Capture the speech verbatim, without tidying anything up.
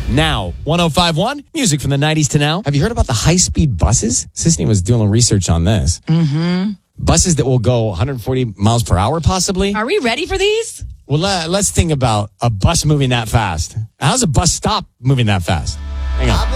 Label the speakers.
Speaker 1: now. one oh five point one, music from the nineties to now. Have you heard about the high-speed buses? Sisney was doing a little research on this.
Speaker 2: Mm-hmm.
Speaker 1: Buses that will go one hundred forty miles per hour, possibly.
Speaker 2: Are we ready for these?
Speaker 1: Well, let, let's think about a bus moving that fast. How's a bus stop moving that fast? Hang on.